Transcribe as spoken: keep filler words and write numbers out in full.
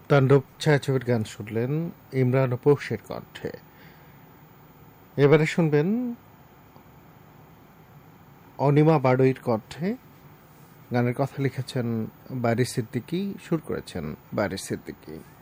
তাণ্ডব ছায়াছবির গান শুনলেন ইমরান ও পৌষের কণ্ঠে। এবারে শুনবেন অনিমা বাড়ইর কণ্ঠে। গানের কথা লিখেছেন বারি সিদ্দিকী, সুর করেছেন বারি সিদ্দিকী।